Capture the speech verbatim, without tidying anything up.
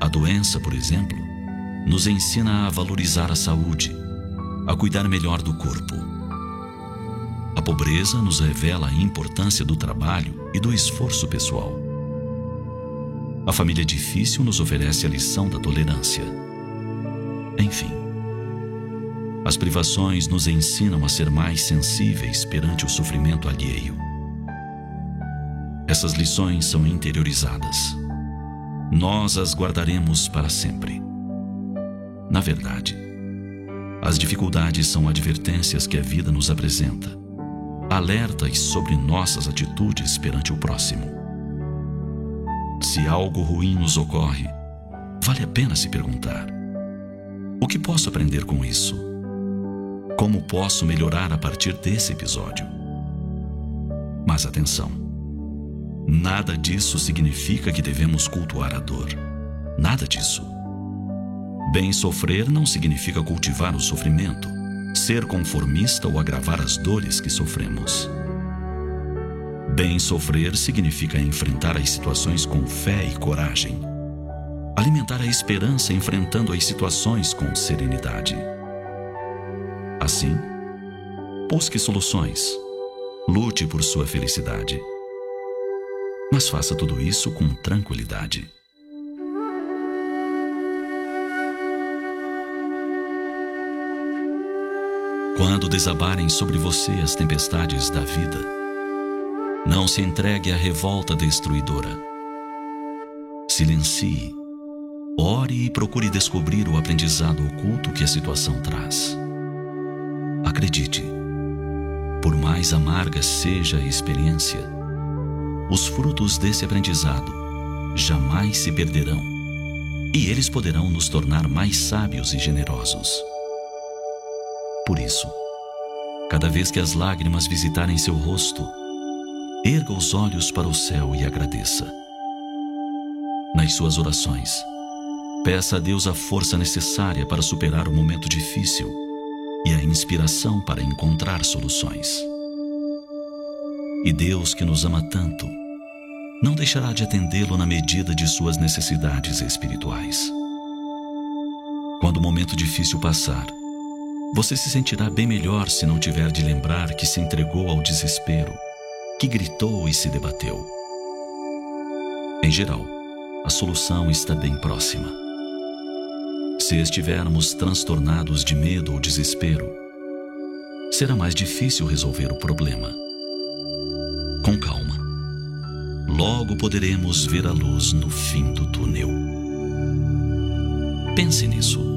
doença, por exemplo, nos ensina a valorizar a saúde, a cuidar melhor do corpo. A pobreza nos revela a importância do trabalho e do esforço pessoal. A família difícil nos oferece a lição da tolerância. Enfim, as privações nos ensinam a ser mais sensíveis perante o sofrimento alheio. Essas lições são interiorizadas. Nós as guardaremos para sempre. Na verdade, as dificuldades são advertências que a vida nos apresenta, alertas sobre nossas atitudes perante o próximo. Se algo ruim nos ocorre, vale a pena se perguntar: o que posso aprender com isso? Como posso melhorar a partir desse episódio? Mas atenção, nada disso significa que devemos cultuar a dor. Nada disso. Bem sofrer não significa cultivar o sofrimento, ser conformista ou agravar as dores que sofremos. Bem sofrer significa enfrentar as situações com fé e coragem, alimentar a esperança enfrentando as situações com serenidade. Assim, busque soluções, lute por sua felicidade, mas faça tudo isso com tranquilidade. Quando desabarem sobre você as tempestades da vida, não se entregue à revolta destruidora. Silencie, ore e procure descobrir o aprendizado oculto que a situação traz. Acredite, por mais amarga seja a experiência, os frutos desse aprendizado jamais se perderão e eles poderão nos tornar mais sábios e generosos. Por isso, cada vez que as lágrimas visitarem seu rosto, erga os olhos para o céu e agradeça. Nas suas orações, peça a Deus a força necessária para superar o momento difícil e a inspiração para encontrar soluções. E Deus, que nos ama tanto, não deixará de atendê-lo na medida de suas necessidades espirituais. Quando o momento difícil passar, você se sentirá bem melhor se não tiver de lembrar que se entregou ao desespero, que gritou e se debateu. Em geral, a solução está bem próxima. Se estivermos transtornados de medo ou desespero, será mais difícil resolver o problema. Com calma, logo poderemos ver a luz no fim do túnel. Pense nisso.